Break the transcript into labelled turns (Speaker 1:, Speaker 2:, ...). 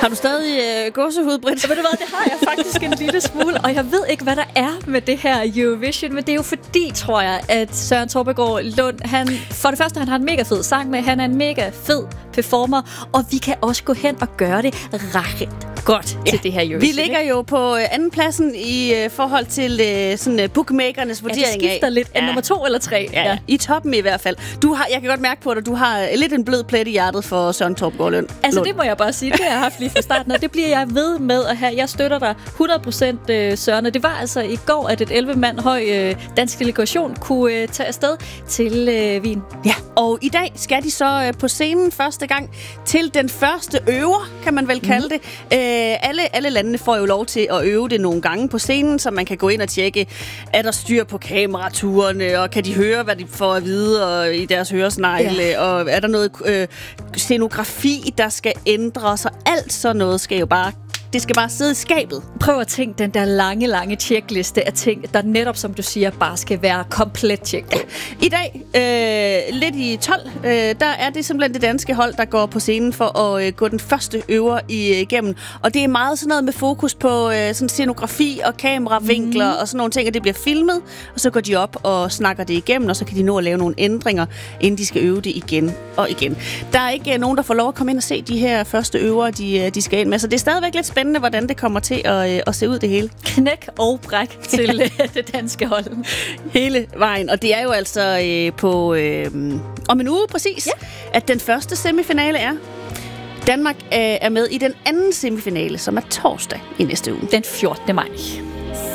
Speaker 1: Har du stadig gåsehud, Britt?
Speaker 2: Ved du hvad, det har jeg faktisk en lille smule, og jeg ved ikke, hvad der er med det her Eurovision, men det er jo fordi, tror jeg, at Søren Torpegaard Lund, for det første, han har en mega fed sang med, han er en mega fed performer, og vi kan også gå hen og gøre det ret godt til det her Eurovision.
Speaker 1: Vi ligger jo på anden pladsen i forhold til sådan bookmakernes vurdering af.
Speaker 2: Det skifter lidt. Er nummer 2 eller 3?
Speaker 1: Ja, i toppen i hvert fald. Jeg kan godt mærke på dig, du har lidt en blød plet i hjertet for Søren Torpegaard Lund.
Speaker 2: Altså, det må jeg bare sige. Det har jeg haft lige fra starten, og det bliver jeg ved med at have. Jeg støtter dig 100%, Søren. Og det var altså i går, at et 11-mand høj dansk delegation kunne tage afsted til Wien.
Speaker 1: Ja, og i dag skal de så på scenen første gang til den første øver, kan man vel kalde det. Alle landene får jo lov til at øve det nogle gange på scenen, så man kan gå ind og tjekke, er der styr på kameraturene, og kan de høre, hvad de får at vide og i deres høresnegle, og er der noget scenografi, der skal ændres, og alt sådan noget skal bare sidde i skabet.
Speaker 2: Prøv at tænke den der lange checkliste af ting, der netop, som du siger, bare skal være komplet tjek på.
Speaker 1: I dag, lidt i 12, der er det simpelthen det danske hold, der går på scenen for at gå den første øver igennem. Og det er meget sådan noget med fokus på sådan scenografi og kameravinkler og sådan nogle ting, og det bliver filmet, og så går de op og snakker det igennem, og så kan de nå at lave nogle ændringer, inden de skal øve det igen og igen. Der er ikke nogen, der får lov at komme ind og se de her første øver, de skal ind med, så det er stadigvæk lidt spændende, hvordan det kommer til at se ud det hele.
Speaker 2: Knæk og bræk til det danske hold.
Speaker 1: Hele vejen. Og det er jo altså om en uge præcis, at den første semifinale er. Danmark er med i den anden semifinale, som er torsdag i næste uge.
Speaker 2: Den 14. maj.